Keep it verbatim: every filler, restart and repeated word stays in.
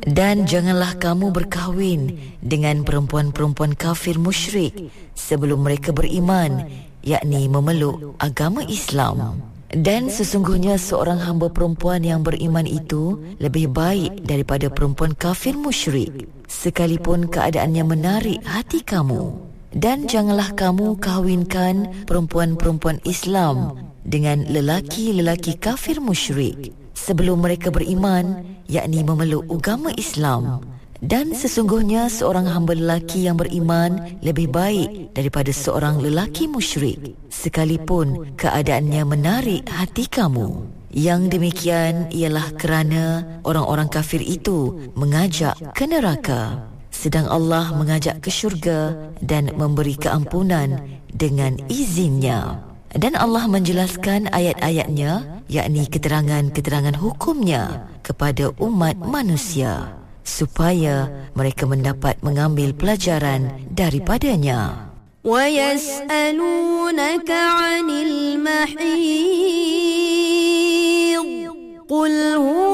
Dan janganlah kamu berkahwin dengan perempuan-perempuan kafir musyrik sebelum mereka beriman, yakni memeluk agama Islam. Dan sesungguhnya seorang hamba perempuan yang beriman itu lebih baik daripada perempuan kafir musyrik, sekalipun keadaannya menarik hati kamu. Dan janganlah kamu kahwinkan perempuan-perempuan Islam dengan lelaki-lelaki kafir musyrik sebelum mereka beriman, yakni memeluk agama Islam. Dan sesungguhnya seorang hamba lelaki yang beriman lebih baik daripada seorang lelaki musyrik, sekalipun keadaannya menarik hati kamu. Yang demikian ialah kerana orang-orang kafir itu mengajak ke neraka, sedang Allah mengajak ke syurga dan memberi keampunan dengan izinnya. Dan Allah menjelaskan ayat-ayatnya, yakni keterangan-keterangan hukumnya kepada umat manusia, supaya mereka mendapat mengambil pelajaran daripadanya. وَيَسْأَلُونَكَ عَنِ الْمَحِيضِ قُلْ هُوَ